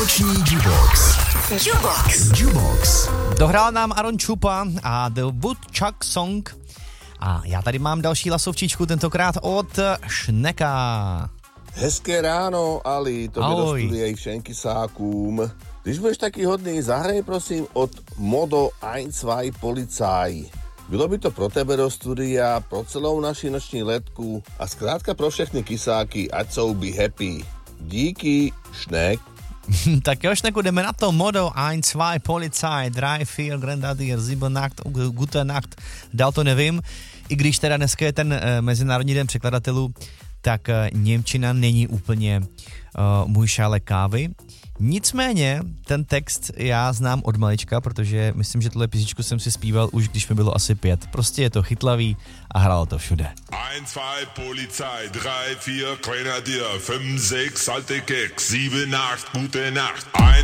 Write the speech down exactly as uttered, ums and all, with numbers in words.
Noční Jukebox. Jukebox. Jukebox. Dohrál nám Aaron Chupa a The Woodchuck Song. A já tady mám další lasovčičku, tentokrát od Šneka. Hezké ráno, Ali, tobě do studia i všem kysákům. Když budeš taky hodný, zahraj prosím od Modo jedna dva Polizei. Bylo by to pro tebe do studia, pro celou naši noční letku a zkrátka pro všechny kysáky, ať jsou be happy. Díky, Šnek. Tak jo, Šneku, jdeme na to. Modo jedna dva Polizei, drei vier Grenadier, sieben Nacht, gute Nacht. Dál to nevím. I když teda dneska je ten e, Mezinárodní den překladatelů, tak e, němčina není úplně e, můj šálek kávy. Nicméně ten text já znám od malička, protože myslím, že tuhle písničku jsem si zpíval už, když mi bylo asi pět. Prostě je to chytlavý a hrálo to všude. jedna dva Polizei, drei vier Grenadier, fünf sechs alte Keks, sieben acht gute Nacht.